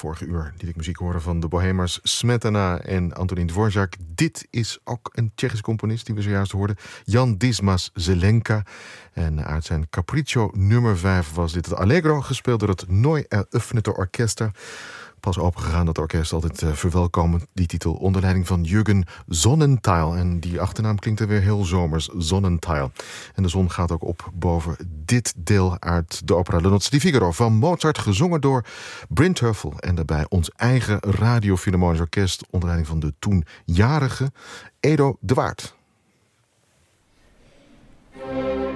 vorige uur liet ik muziek horen van de Bohemers Smetana en Antonín Dvořák. Dit is ook een Tsjechische componist die we zojuist hoorden. Jan Dismas Zelenka. En uit zijn Capriccio nummer 5 was dit het Allegro, gespeeld door het Neu Eröffnete Orchester. Pas opengegaan, dat orkest, altijd verwelkomend. Die titel onder leiding van Jürgen Sonnenthal. En die achternaam klinkt er weer heel zomers, Sonnenthal. En de zon gaat ook op boven dit deel uit de opera Le Nozze di Figaro van Mozart, gezongen door Bryn Terfel. En daarbij ons eigen Radio Philharmonisch Orkest onder leiding van de toen jarige Edo de Waard.